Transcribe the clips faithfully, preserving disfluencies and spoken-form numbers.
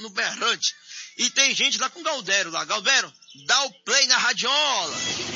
no berrante. E tem gente lá com Galdério lá. Galdério, dá o play na radiola.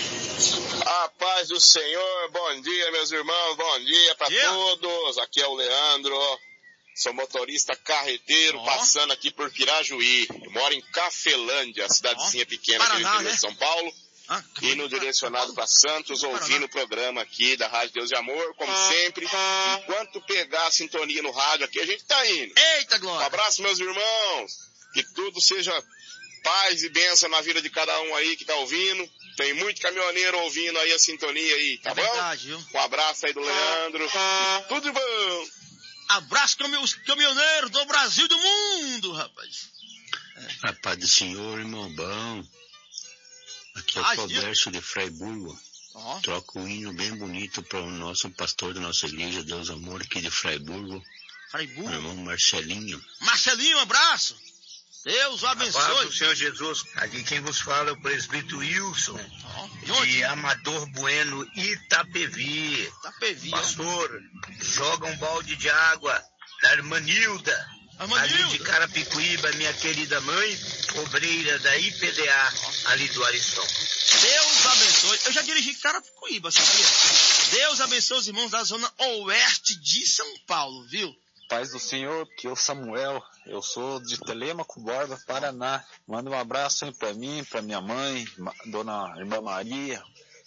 A paz do Senhor, bom dia, meus irmãos, bom dia para todos. Aqui é o Leandro, sou motorista carreteiro, oh. passando aqui por Pirajuí. Eu moro em Cafelândia, cidadezinha oh. pequena aqui no interior de São Paulo. Ah, indo direcionado para Santos, ouvindo o programa aqui da Rádio Deus e Amor, como sempre. Enquanto pegar a sintonia no rádio aqui, a gente tá indo. Eita, Glória! Um abraço, meus irmãos. Que tudo seja paz e bênção na vida de cada um aí que tá ouvindo. Tem muito caminhoneiro ouvindo aí a sintonia aí, tá é bom? Verdade, viu? Um abraço aí do Leandro. E tudo de bom. Abraço, caminhoneiro do Brasil e do mundo, rapaz. É. A paz do Senhor, irmão bom. Aqui é o Caldércio de Fraiburgo. Oh. Troca um hino bem bonito para o nosso pastor da nossa igreja, Deus Amor, aqui de Fraiburgo. Fraiburgo? Meu irmão Marcelinho. Marcelinho, um abraço. Deus o abençoe. A paz do Senhor Jesus. Aqui quem vos fala é o presbítero Wilson, oh. de Amador Bueno, Itapevi. Itapevi. Pastor, joga um balde de água da irmã Nilda. Ali de Carapicuíba, minha querida mãe, obreira da I P D A, ali do Ariston. Deus abençoe. Eu já dirigi Carapicuíba, sabia? Deus abençoe os irmãos da zona oeste de São Paulo, viu? Paz do Senhor, que eu, Samuel, eu sou de Telêmaco Borba, Paraná. Manda um abraço aí pra mim, pra minha mãe, dona Irmã Maria,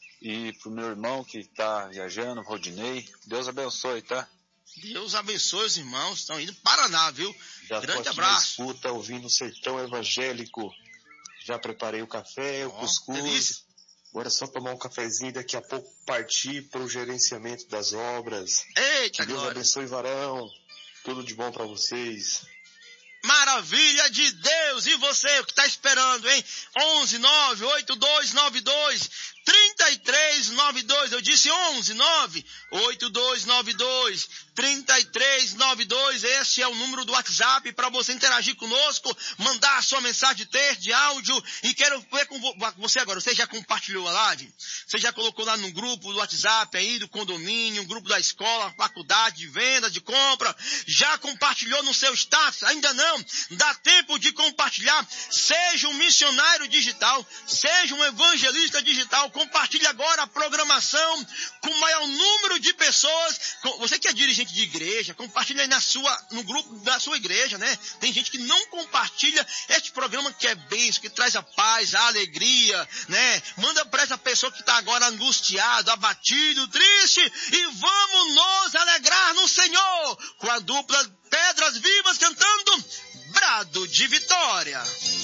e pro meu irmão que tá viajando, Rodinei. Deus abençoe, tá? Deus abençoe os irmãos, estão indo para Paraná, viu? Já grande abraço. Escuta, ouvindo o Sertão Evangélico. Já preparei o café, o oh, cuscuz. Delícia. Agora é só tomar um cafezinho e daqui a pouco partir para o gerenciamento das obras. Eita, que Deus glória. Abençoe, varão. Tudo de bom para vocês. Maravilha de Deus! E você, o que está esperando, hein? onze nove oito dois nove dois três três nove dois. Eu disse onze nove oito dois nove dois três três nove dois. Esse é o número do WhatsApp para você interagir conosco, mandar a sua mensagem de texto, de áudio. E quero ver com você agora. Você já compartilhou a live? Você já colocou lá no grupo do WhatsApp aí, do condomínio, grupo da escola, faculdade, de venda, de compra? Já compartilhou no seu status? Ainda não? Dá tempo de compartilhar. Seja um missionário digital, seja um evangelista digital. Compartilhe agora a programação com o maior número de pessoas. Você que é dirigente de igreja, compartilha aí na sua, no grupo da sua igreja, né? Tem gente que não compartilha este programa que é bênção, que traz a paz, a alegria, né? Manda para essa pessoa que está agora angustiado, abatido, triste, e vamos nos alegrar no Senhor com a dupla Pedras Vivas cantando Brado de Vitória.